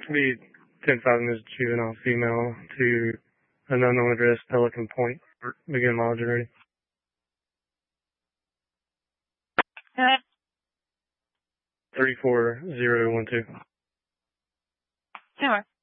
Be 10,000 is juvenile female to an unknown address, Pelican Point. Begin mileage ready. 34012. Sure.